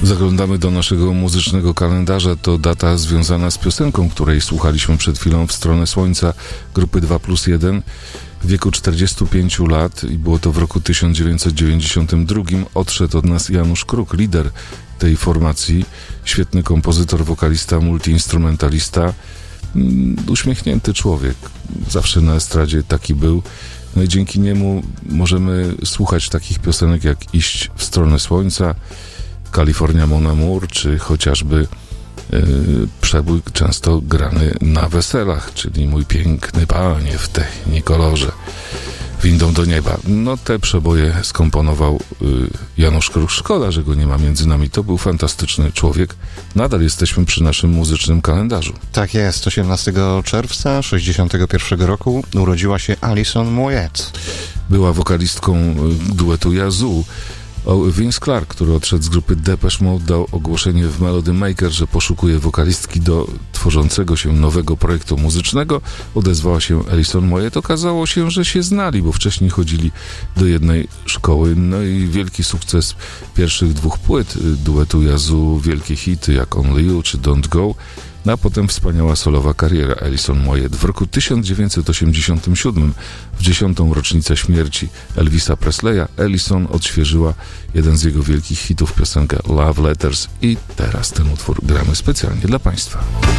Zaglądamy do naszego muzycznego kalendarza. To data związana z piosenką, której słuchaliśmy przed chwilą, W stronę słońca grupy 2+1 w wieku 45 lat i było to w roku 1992. Odszedł od nas Janusz Kruk, lider tej formacji, świetny kompozytor, wokalista, multiinstrumentalista, uśmiechnięty człowiek. Zawsze na estradzie taki był. No i dzięki niemu możemy słuchać takich piosenek jak Iść w stronę słońca, California Mon Amour, czy chociażby przebój często grany na weselach, czyli Mój piękny panie w technikolorze, Windą do nieba. No te przeboje skomponował Janusz Kruk. Szkoda, że go nie ma między nami. To był fantastyczny człowiek. Nadal jesteśmy przy naszym muzycznym kalendarzu. Tak jest. 18 czerwca 1961 roku urodziła się Alison Moyet. Była wokalistką duetu Yazoo. Vince Clarke, który odszedł z grupy Depeche Mode, dał ogłoszenie w Melody Maker, że poszukuje wokalistki do tworzącego się nowego projektu muzycznego. Odezwała się Alison Moyet. Okazało się, że się znali, bo wcześniej chodzili do jednej szkoły. No i wielki sukces pierwszych dwóch płyt duetu Yazoo, wielkie hity jak Only You czy Don't Go. No a potem wspaniała solowa kariera Alison Moyet. W roku 1987, w 10. rocznicę śmierci Elvisa Presleya, Alison odświeżyła jeden z jego wielkich hitów, piosenkę Love Letters, i teraz ten utwór gramy specjalnie dla Państwa.